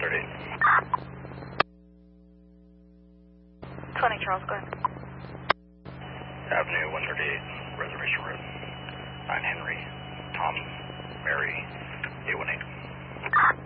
20 Charles, go ahead. Avenue 138, Reservation Road. I'm Henry, Tom, Mary, 818.